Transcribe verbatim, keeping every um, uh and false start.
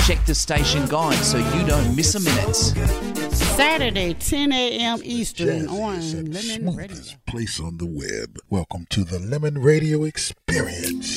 Check the station guide so you don't miss a minute. Saturday, ten a.m. Eastern on Lemon Radio. Place on the web. Welcome to the Lemon Radio Experience.